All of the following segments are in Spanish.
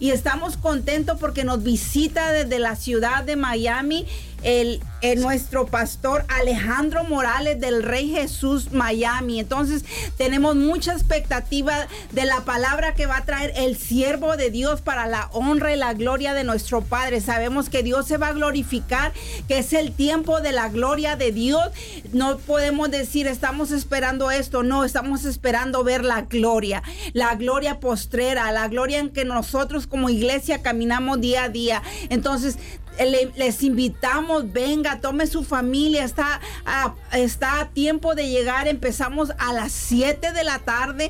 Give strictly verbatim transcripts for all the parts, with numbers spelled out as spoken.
y estamos contentos porque nos visita desde la ciudad de Miami el, el nuestro pastor Alejandro Morales del Rey Jesús Miami. Entonces tenemos mucha expectativa de la palabra que va a traer el siervo de Dios para la honra y la gloria de nuestro Padre. Sabemos que Dios se va a glorificar, que es el tiempo de la gloria de Dios. No podemos decir estamos esperando esto, no, estamos esperando ver la gloria, la gloria postrera, la gloria en que nosotros como iglesia caminamos día a día. Entonces Le, les invitamos, venga, tome su familia, está a, está a tiempo de llegar. Empezamos a las siete de la tarde.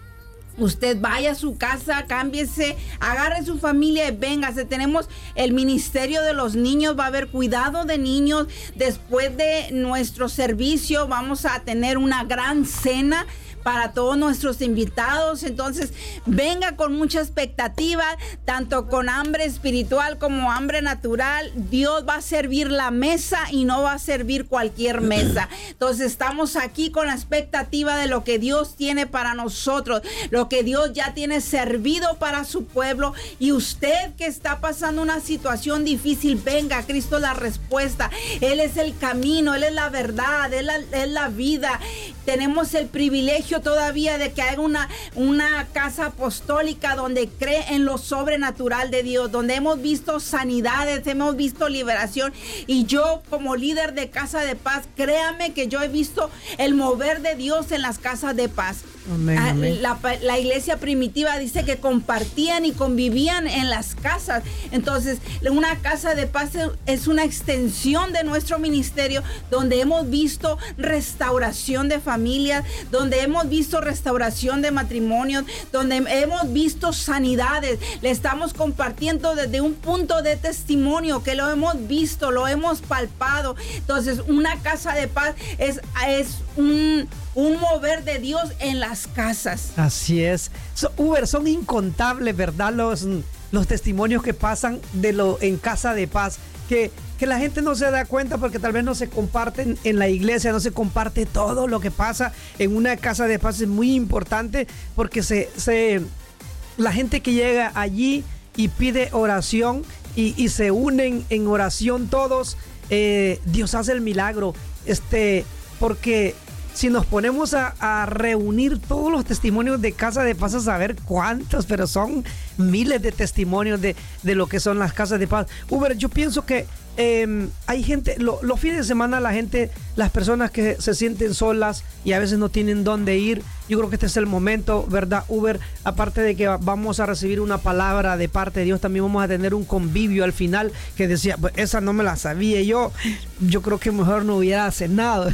Usted vaya a su casa, cámbiese, agarre su familia y véngase. Tenemos el ministerio de los niños, va a haber cuidado de niños. Después de nuestro servicio vamos a tener una gran cena para todos nuestros invitados. Entonces venga con mucha expectativa, tanto con hambre espiritual como hambre natural. Dios va a servir la mesa y no va a servir cualquier mesa. Entonces estamos aquí con la expectativa de lo que Dios tiene para nosotros, lo que Dios ya tiene servido para su pueblo. Y usted que está pasando una situación difícil, venga, Cristo es la respuesta. Él es el camino, Él es la verdad, Él es la, es la vida. Tenemos el privilegio todavía de que haya una, una casa apostólica donde cree en lo sobrenatural de Dios, donde hemos visto sanidades, hemos visto liberación. Y yo como líder de Casa de Paz, créame que yo he visto el mover de Dios en las casas de paz. Amén, amén. La, la iglesia primitiva dice que compartían y convivían en las casas. Entonces una casa de paz es una extensión de nuestro ministerio, donde hemos visto restauración de familias, donde hemos visto restauración de matrimonios, donde hemos visto sanidades. Le estamos compartiendo desde un punto de testimonio que lo hemos visto, lo hemos palpado. Entonces una casa de paz es, es un un mover de Dios en las casas. Así es. So, Uber, son incontables, ¿verdad? Los, los testimonios que pasan de lo en Casa de Paz, que, que la gente no se da cuenta porque tal vez no se comparten en la iglesia, no se comparte todo lo que pasa en una Casa de Paz. Es muy importante porque se, se, la gente que llega allí y pide oración y, y se unen en oración todos, eh, Dios hace el milagro. Este, porque si nos ponemos a, a reunir todos los testimonios de Casa de Paz, a saber cuántos, pero son miles de testimonios de, de lo que son las Casas de Paz. Uber, yo pienso que eh, hay gente, lo, los fines de semana la gente, las personas que se sienten solas y a veces no tienen dónde ir, yo creo que este es el momento, ¿verdad, Uber? Aparte de que vamos a recibir una palabra de parte de Dios, también vamos a tener un convivio al final que decía, pues esa no me la sabía yo, yo creo que mejor no hubiera cenado.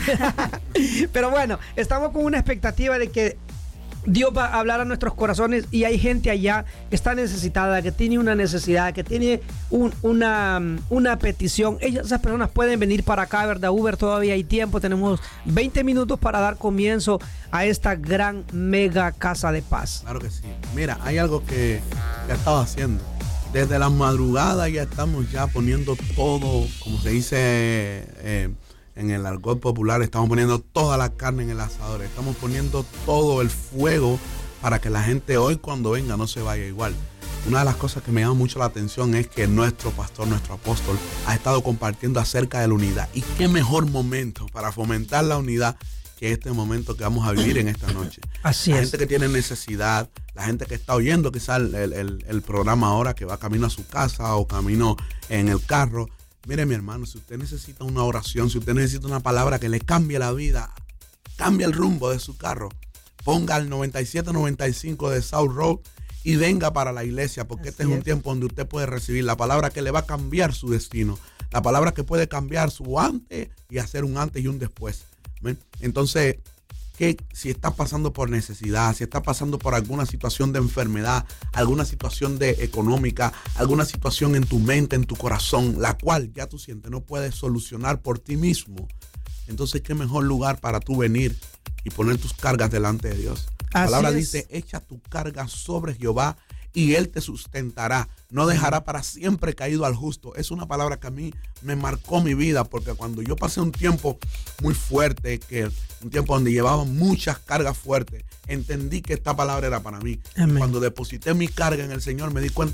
Pero bueno, estamos con una expectativa de que Dios va a hablar a nuestros corazones y hay gente allá que está necesitada, que tiene una necesidad, que tiene un, una, una petición. Ellas, esas personas pueden venir para acá, ¿verdad, Uber? Todavía hay tiempo, tenemos veinte minutos para dar comienzo a esta gran mega Casa de Paz. Claro que sí. Mira, hay algo que, que he estado haciendo. Desde la madrugada ya estamos ya poniendo todo, como se dice eh, en el argot popular, estamos poniendo toda la carne en el asador, estamos poniendo todo el fuego para que la gente hoy cuando venga no se vaya igual. Una de las cosas que me llama mucho la atención es que nuestro pastor, nuestro apóstol, ha estado compartiendo acerca de la unidad. Y qué mejor momento para fomentar la unidad que este momento que vamos a vivir en esta noche. Así la es. gente que tiene necesidad, la gente que está oyendo quizás el, el, el programa ahora, que va camino a su casa o camino en el carro. Mire, mi hermano, si usted necesita una oración, si usted necesita una palabra que le cambie la vida, cambie el rumbo de su carro, ponga el noventa y siete noventa y cinco de South Road y venga para la iglesia, porque Así este es un es. tiempo donde usted puede recibir la palabra que le va a cambiar su destino, la palabra que puede cambiar su antes y hacer un antes y un después. ¿Ven? Entonces, que si estás pasando por necesidad, si estás pasando por alguna situación de enfermedad, alguna situación de económica, alguna situación en tu mente, en tu corazón, la cual ya tú sientes no puedes solucionar por ti mismo, entonces qué mejor lugar para tú venir y poner tus cargas delante de Dios. La Así palabra es. dice, echa tu carga sobre Jehová y Él te sustentará. No dejará para siempre caído al justo. Es una palabra que a mí me marcó mi vida, porque cuando yo pasé un tiempo muy fuerte, que un tiempo donde llevaba muchas cargas fuertes, entendí que esta palabra era para mí. Amén. Cuando deposité mi carga en el Señor, me di cuenta